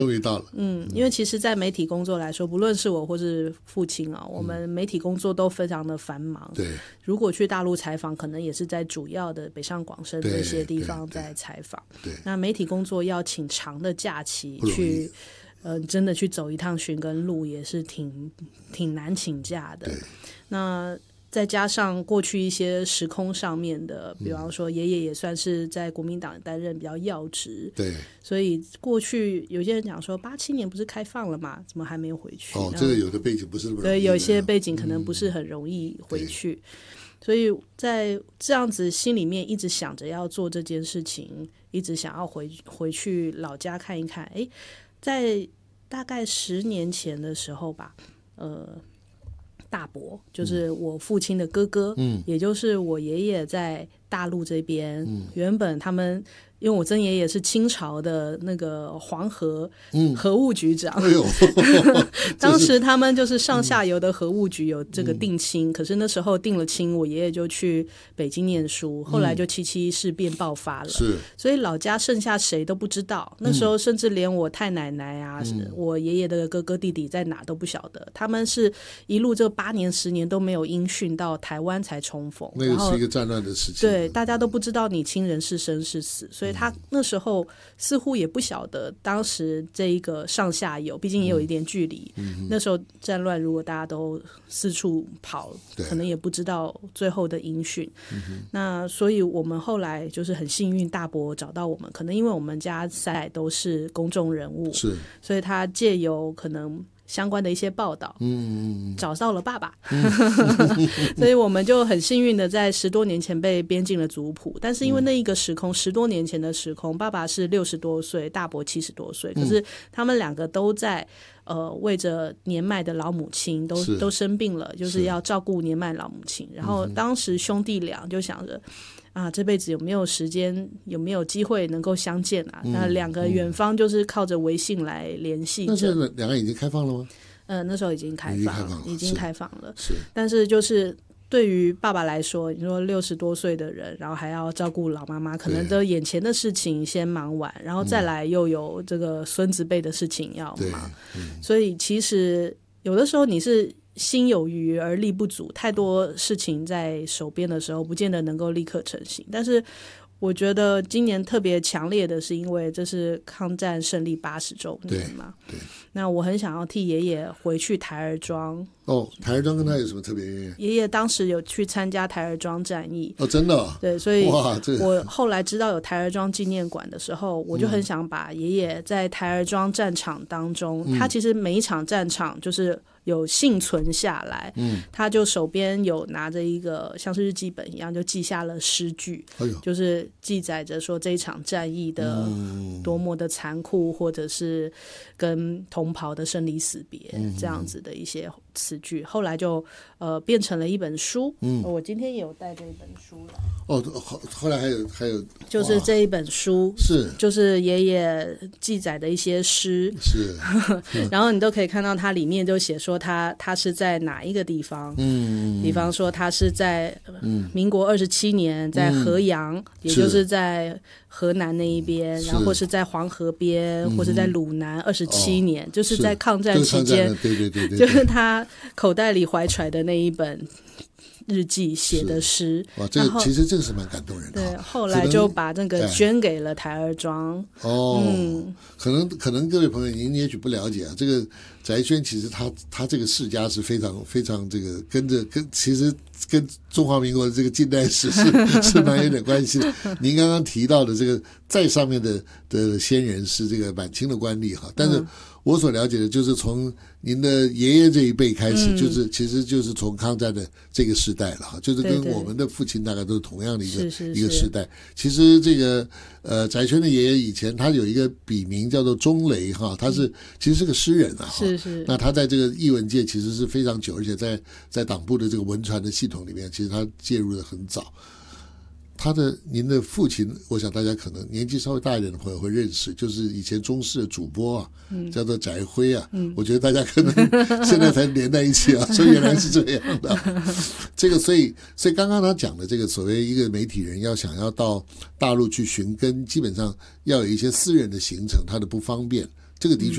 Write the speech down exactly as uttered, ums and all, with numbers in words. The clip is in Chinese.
终于到了。 嗯，因为其实在媒体工作来说，不论是我或是父亲啊，我们媒体工作都非常的繁忙。 对， 如果去大陆采访，可能也是在主要的北上广深这些地方在采访。 对， 那媒体工作要请长的假期去，呃，真的去走一趟寻根路，也是挺挺难请假的。那再加上过去一些时空上面的，比方说爷爷也算是在国民党担任比较要职， 对， 所以过去有些人讲说八七年不是开放了嘛，怎么还没有回去？ 哦，这个有的背景不是那么容易的， 对，有些背景可能不是很容易回去，嗯、所以在这样子心里面一直想着要做这件事情，一直想要回回去老家看一看。哎，在大概十年前的时候吧，呃。大伯就是我父亲的哥哥，嗯，也就是我爷爷在大陆这边，嗯，原本他们因为我曾爷爷是清朝的那个黄河河务局长，嗯哎呦当时他们就是上下游的河务局有这个定亲，嗯、可是那时候定了亲，我爷爷就去北京念书，后来就七七事变爆发了，是、嗯，所以老家剩下谁都不知道。那时候甚至连我太奶奶啊，嗯、我爷爷的哥哥弟弟在哪都不晓得，他们是一路这八年十年都没有音讯，到台湾才重逢。 那个是一个战乱的时期， 对，大家都不知道你亲人是生是死，所以他那时候似乎也不晓得当时这一个上下游，毕竟也有一点距离、嗯、那时候战乱如果大家都四处跑，可能也不知道最后的音讯、嗯、那所以我们后来就是很幸运，大伯找到我们，可能因为我们家三代都是公众人物，是，所以他借由可能相关的一些报道，嗯，找到了爸爸，嗯、所以我们就很幸运的在十多年前被编进了族谱。但是因为那一个时空，十多年前的时空，爸爸是六十多岁，大伯七十多岁，可是他们两个都在呃为着年迈的老母亲都都生病了，就是要照顾年迈老母亲。然后当时兄弟俩就想着，啊，这辈子有没有时间，有没有机会能够相见啊？嗯、那两个远方就是靠着微信来联系着。 那是两个已经开放了吗？ 呃，那时候已经开放了，已经开放了。 是， 但是就是对于爸爸来说，你说六十多岁的人，然后还要照顾老妈妈，可能的眼前的事情先忙完，然后再来又有这个孙子辈的事情要忙，嗯、所以其实有的时候你是心有余而力不足，太多事情在手边的时候不见得能够立刻成型。但是我觉得今年特别强烈的是因为这是抗战胜利八十周年嘛，对，对，那我很想要替爷爷回去台儿庄。 哦，台儿庄跟他有什么特别原因？ 爷爷当时有去参加台儿庄战役。 哦，真的、哦？ 对，所以哇，这我后来知道有台儿庄纪念馆的时候，我就很想把爷爷在台儿庄战场当中、嗯、他其实每一场战场就是有幸存下来，嗯，他就手边有拿着一个像是日记本一样，就记下了诗句，哎呦，就是记载着说这一场战役的多么的残酷，或者是跟同袍的生离死别、嗯、这样子的一些词句，后来就呃变成了一本书。嗯，我今天也有带这一本书来。 哦，后后来还有还有， 就是这一本书是就是爷爷记载的一些诗， 是， 然后你都可以看到它里面就写说他他是在哪一个地方，嗯，比方说他是在、嗯、民国二十七年在河阳、嗯，也就是在河南那一边，然后或是在黄河边，或是在鲁南二十七年、哦，就是在抗战期间， 对对对对， 就是他口袋里怀揣的那一本日记写的诗。 哇，这个其实这个是蛮感动人的。 对，后来就把这个捐给了台儿庄。 哦，嗯，可能可能各位朋友您也许不了解啊，这个翟轩其实他他这个世家是非常非常这个跟着跟其实跟中华民国的这个近代史是是蛮有点关系的。您刚刚提到的这个在上面的的先人是这个满清的官吏哈，但是我所了解的就是从您的爷爷这一辈开始，嗯、就是其实就是从抗战的这个时代了哈，就是跟我们的父亲大概都是同样的一个是是是一个时代。其实这个呃翟轩的爷爷以前他有一个笔名叫做钟雷哈，他是、嗯、其实是个诗人啊， 是是。 那他在这个艺文界其实是非常久，而且在在党部的这个文传的系统里面，其实他介入的很早。他的您的父亲，我想大家可能年纪稍微大一点的朋友会认识，就是以前中视的主播啊，嗯、叫做翟辉啊、嗯。我觉得大家可能现在才连在一起啊，说原来是这样的。这个，所以，所以刚刚他讲的这个所谓一个媒体人要想要到大陆去寻根，基本上要有一些私人的行程，他的不方便，这个的确